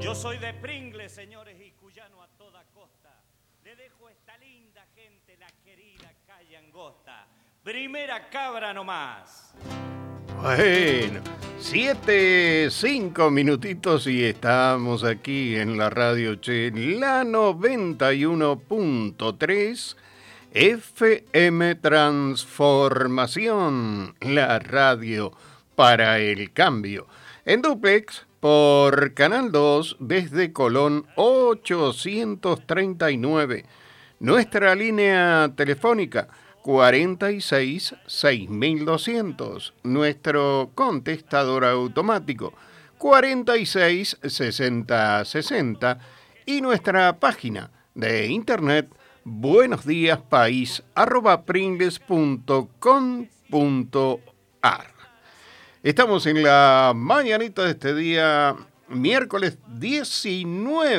Yo soy de Pringles, señores, y cuyano a toda costa. Le dejo a esta linda gente la querida calle Angosta. Primera cabra nomás. Bueno, 5 minutitos y estamos aquí en la radio Che, la 91.3 FM Transformación, la radio para el cambio. En duplex por Canal 2 desde Colón 839. Nuestra línea telefónica 46 6200. Nuestro contestador automático 46 60 60. Y nuestra página de internet buenosdiaspaís@pringles.com.ar. Estamos en la mañanita de este día, miércoles 19